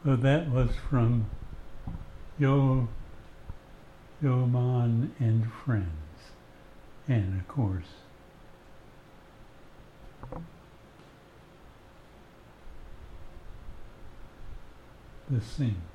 So that was from Yo Man and Friends. And of course, the sing.